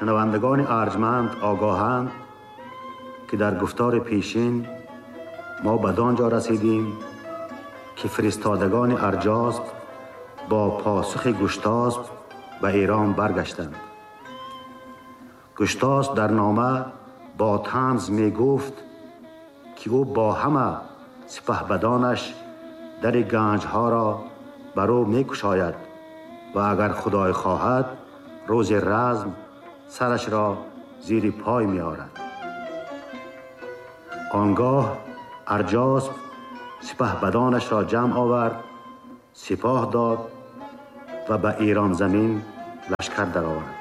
شنوندگان ارجمند آگاهند که در گفتار پیشین ما بدان جا رسیدیم که فرستادگان ارجاسپ با پاسخ گشتاسپ به ایران برگشتند. گشتاسپ در نامه با طنز می گفت که او با همه سپهبدانش در گنج ها را بر او می گشاید و اگر خدای خواهد روز رزم سرش را زیر پای می آورد. آنگاه ارجاسپ سپهبدانش را جمع آورد، سپاه داد و به ایران زمین لشکر درآورد.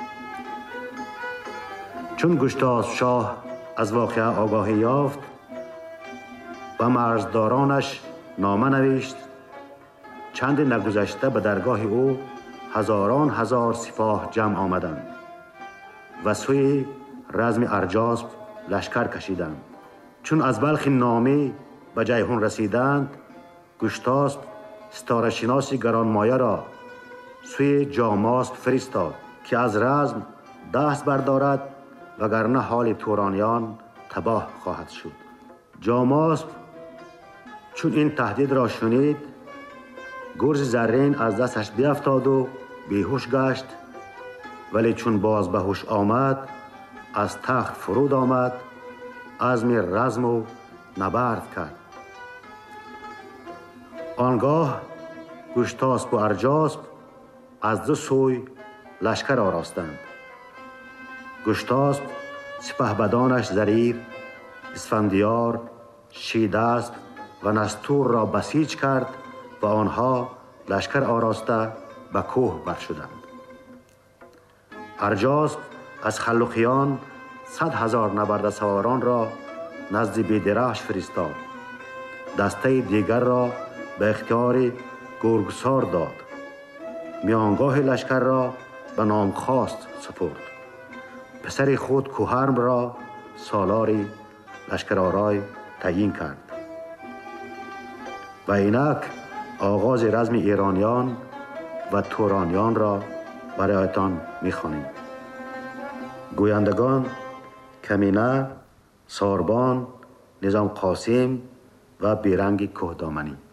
چون گشتاسپ شاه از واقعه آگاهی یافت، به مرزدارانش نامه نوشت. چند نگذشته به درگاه او هزاران هزار سپاه جمع آمدند و سوی رزم ارجاسپ لشکر کشیدند. چون از بلخ نامی به جیحون رسیدند، گشتاسپ ستاره شناس گرانمایه را سوی جاماسپ فرستاد که از رزم دست بردارد وگرنه حال تورانیان تباه خواهد شد. جاماسپ چون این تهدید را شنید، گرز زرین از دستش بیفتاد و بیهوش گشت، ولی چون باز به هوش آمد از تخت فرود آمد، عزم رزم و نبرد کرد. آنگاه گشتاسپ و ارجاسپ از دو سوی لشکر آراستند. گشتاسپ سپهبدانش زریر، اسفندیار، شیداسپ و نستور را بسیج کرد و آنها لشکر آراسته به کوه بر شدند. ارجاسپ از خلوخیان 100,000 نبرده سواران را نزد بیدرفش فرستاد. دسته دیگر را به اختیار گرگسار داد. میانگاه لشکر را به نامخواست سپرد. پسر خود کوهرم را سالار لشکرآرای تعیین کرد. و اینک آغاز رزم ایرانیان و تورانیان را برایتان می‌خوانیم. گویندگان کمینه، ساربان، نظام قاسم و بیرنگ کوهدامنی.